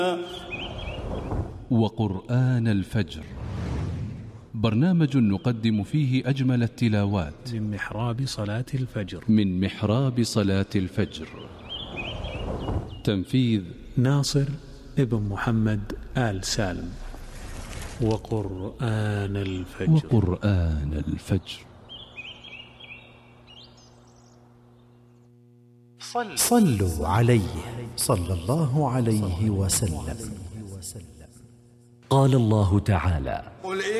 وقرآن الفجر، برنامج نقدم فيه أجمل التلاوات من محراب صلاة الفجر. من محراب صلاة الفجر. تنفيذ ناصر ابن محمد آل سالم. وقرآن الفجر. وقرآن الفجر. صلوا عليه صلى الله عليه وسلم. قال الله تعالى: